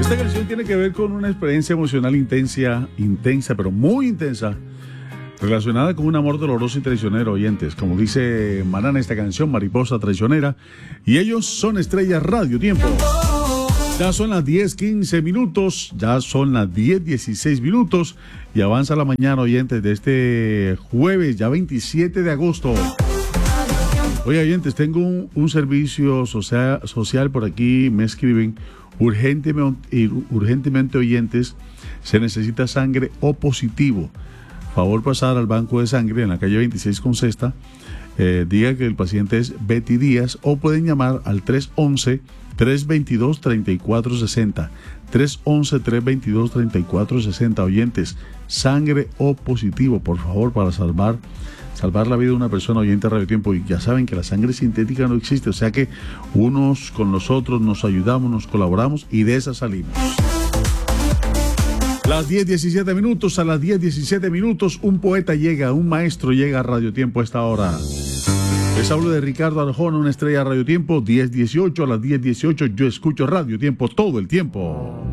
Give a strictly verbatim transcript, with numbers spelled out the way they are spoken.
Esta canción tiene que ver con una experiencia emocional intensa, intensa, pero muy intensa, relacionada con un amor doloroso y traicionero, oyentes. Como dice Maná en esta canción, Mariposa Traicionera. Y ellos son Estrella Radio Tiempo. Ya son las diez quince minutos, ya son las diez dieciséis minutos y avanza la mañana, oyentes, de este jueves, ya veintisiete de agosto. Oye, oyentes, tengo un, un servicio social, social por aquí, me escriben, urgentemente, urgentemente, oyentes, se necesita sangre O positivo. Favor pasar al banco de sangre en la calle veintiséis con Sexta, eh, diga que el paciente es Betty Díaz o pueden llamar al tres once, tres veintidós, treinta y cuatro sesenta, tres once, tres veintidós, treinta y cuatro sesenta, oyentes, sangre O positivo, por favor, para salvar salvar la vida de una persona, oyente de Radio Tiempo. Y ya saben que la sangre sintética no existe, o sea que unos con los otros nos ayudamos, nos colaboramos y de esa salimos. Las diez diecisiete minutos, a las diez diecisiete minutos, un poeta llega, un maestro llega a Radio Tiempo a esta hora. Les hablo de Ricardo Arjona, una estrella de Radio Tiempo, diez dieciocho, a las diez dieciocho yo escucho Radio Tiempo todo el tiempo.